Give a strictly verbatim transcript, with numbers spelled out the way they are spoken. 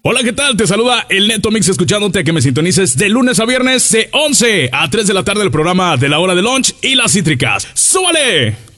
Hola, ¿qué tal? Te saluda el Neto Mix, escuchándote a que me sintonices de lunes a viernes de once a tres de la tarde el programa de la hora de lunch y las cítricas. ¡Súbale!